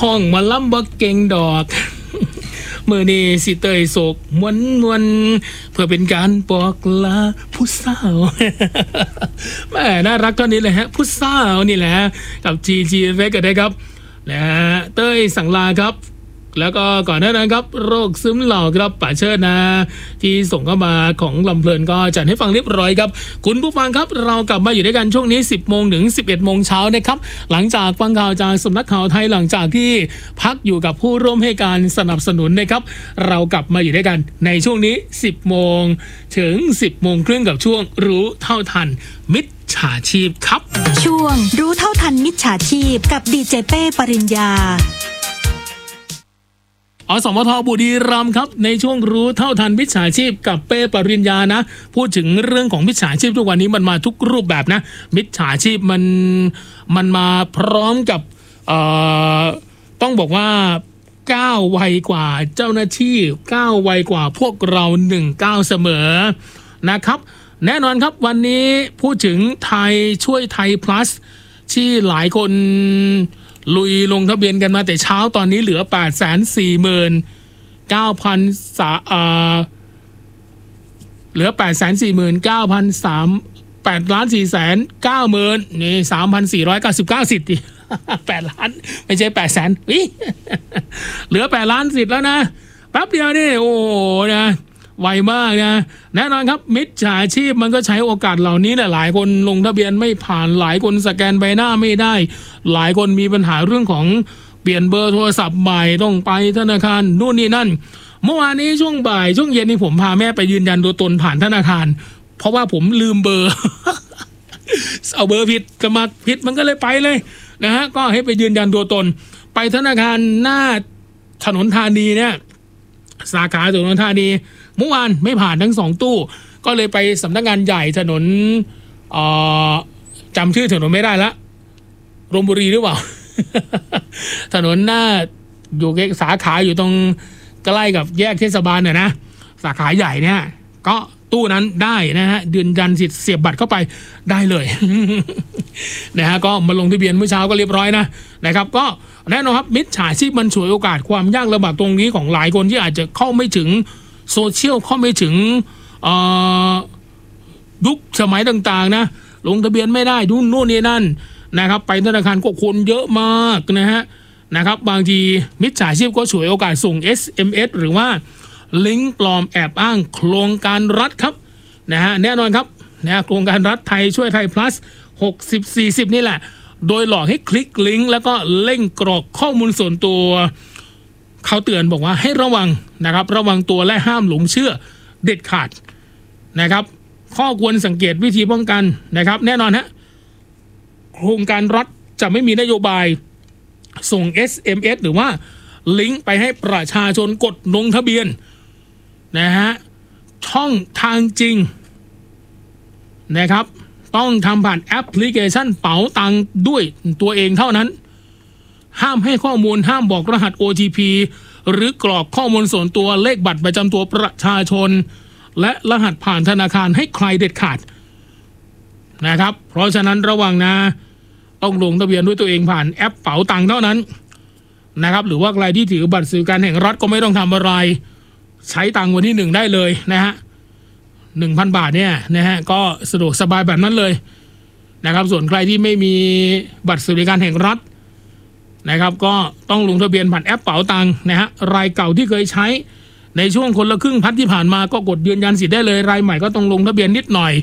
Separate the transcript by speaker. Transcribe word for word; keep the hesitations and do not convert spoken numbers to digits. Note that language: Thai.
Speaker 1: ห้องมาล้ำบักเก่งดอกมือนี้สิเตยโศกมวนมวนเพื่อเป็นการบอกลาผู้สาวแม่น่ารักเท่านี้เลยฮะผู้สาวนี่แหละกับจีจีเรกกันได้ครับนะฮะเต้ยสั่งลาครับแล้วก็ก่อนหน้านั้นครับโรคซึมหล่อครับป่าเชิดนะที่ส่งเข้ามาของลำเพลินก็จัดให้ฟังเรียบร้อยครับคุณผู้ฟังครับเรากลับมาอยู่ด้วยกันช่วงนี้ สิบโมงถึง สิบเอ็ดโมงเช้านะครับหลังจากฟังข่าวจากสำนักข่าวไทยหลังจากที่พักอยู่กับผู้ร่วมให้การสนับสนุนนะครับเรากลับมาอยู่ด้วยกันในช่วงนี้ สิบโมงถึง สิบโมงครึ่งกับช่วงรู้เท่าทันมิจฉาชีพครับ
Speaker 2: ช่วงรู้เท่าทันมิจฉาชีพกับดีเจเป้ปริญญา
Speaker 1: อสมทบุรีรัมย์ครับในช่วงรู้เท่าทันมิจฉาชีพกับเป้ปริญญานะพูดถึงเรื่องของมิจฉาชีพทุกวันนี้มันมาทุกรูปแบบนะมิจฉาชีพมันมันมาพร้อมกับเอ่อต้องบอกว่าก้าวไวกว่าเจ้าหน้าที่ก้าวไวกว่าพวกเราหนึ่งก้าวเสมอนะครับแน่นอนครับวันนี้พูดถึงไทยช่วยไทย plus ที่หลายคนลุยลงทะเบียนกันมาแต่เช้าตอนนี้เหลือ แปดแสนสี่หมื่นเก้าพัน สาเอ่อเหลือ แปดแสนสี่หมื่นเก้าพันสาม แปดล้านสี่แสนเก้าหมื่นนี่ สามพันสี่ร้อยเก้าสิบเก้า สิทธิ์ดิแปดล้านไม่ใช่แปดแสนอุ๊ยเหลือแปดล้านสิทธิ์แล้วนะแป๊บเดียวนี่โอ้โหนะไวมากนะแน่นอนครับมิจฉาชีพมันก็ใช้โอกาสเหล่านี้แหละหลายคนลงทะเบียนไม่ผ่านหลายคนสแกนใบหน้าไม่ได้หลายคนมีปัญหาเรื่องของเปลี่ยนเบอร์โทรศัพท์ใหม่ต้องไปธนาคารนู่นนี่นั่นเมื่อวานนี้ช่วงบ่ายช่วงเย็นนี่ผมพาแม่ไปยืนยันตัวตนผ่านธนาคารเพราะว่าผมลืมเบอร์ เอาเบอร์ผิดสมัครผิดมันก็เลยไปเลยนะฮะก็ให้ไปยืนยันตัวตนไปธนาคารหน้าถนนธานีเนี่ยสาขาถนนธานีเมื่อวานไม่ผ่านทั้งสองตู้ก็เลยไปสำนักงานใหญ่ถนนเอ่อจำชื่อถนนไม่ได้ละรมบุรีหรือเปล่า ถนนหน้าอยู่สาขาอยู่ตรงใกล้กับแยกเทศบาลเนี่ยนะสาขาใหญ่เนี่ยก็ตู้นั้นได้นะฮะยืนยันสิทธิ์เสียบบัตรเข้าไปได้เลย นะฮะก็มาลงทะเบียนเมื่อเช้าก็เรียบร้อยนะนะครับก็แน่นอนครับมิจฉาชีพมันฉวยโอกาสความยากลำบากตรงนี้ของหลายคนที่อาจจะเข้าไม่ถึงโซเชียลเข้าไม่ถึงยุคสมัยต่างๆนะลงทะเบียนไม่ได้ดูนู่นนี่นั่นนะครับไปธนาคารก็คนเยอะมากนะฮะนะครับบางทีมิจฉาชีพก็ฉวยโอกาสส่ง เอส เอ็ม เอส หรือว่าลิงก์ปลอมแอบอ้างโครงการรัฐครับนะฮะแน่นอนครับนะโครงการรัฐไทยช่วยไทย plus หกสิบ สี่สิบนี่แหละโดยหลอกให้คลิกลิงก์แล้วก็เล่งกรอกข้อมูลส่วนตัวเขาเตือนบอกว่าให้ระวังนะครับระวังตัวและห้ามหลงเชื่อเด็ดขาดนะครับข้อควรสังเกตวิธีป้องกันนะครับแน่นอนฮะโครงการรัฐจะไม่มีนโยบายส่ง เอส เอ็ม เอส หรือว่าลิงก์ไปให้ประชาชนกดลงทะเบียนนะฮะช่องทางจริงนะครับต้องทำผ่านแอปพลิเคชันเป๋าตังค์ด้วยตัวเองเท่านั้นห้ามให้ข้อมูลห้ามบอกรหัส โอ ที พี หรือกรอกข้อมูลส่วนตัวเลขบัตรประจำตัวประชาชนและรหัสผ่านธนาคารให้ใครเด็ดขาดนะครับเพราะฉะนั้นระวังนะต้องลงทะเบียนด้วยตัวเองผ่านแอปเป๋าตังค์เท่านั้นนะครับหรือว่าใครที่ถือบัตรสวัสดิการแห่งรัฐก็ไม่ต้องทำอะไรใช้ตังค์วันที่หนึ่งได้เลยนะฮะหนึ่งพันบาทเนี่ยนะฮะก็สะดวกสบายแบบนั้นเลยนะครับส่วนใครที่ไม่มีบัตรสวัสดิการแห่งรัฐนะครับก็ต้องลงทะเบียนผ่านแอปเป๋าตังค์นะฮะรายเก่าที่เคยใช้ในช่วงคนละครึ่งพัดที่ผ่านมาก็กดยืนยันสิทธิ์ได้เลยรายใหม่ก็ต้องลงทะเบียนนิดหน่อย